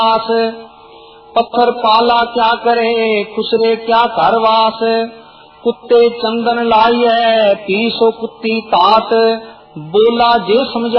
पत्थर पाला क्या करे, खुसरे क्या घरवास। कुत्ते चंदन लाई है, पीसो कुत्ती तात, बोला जे समझा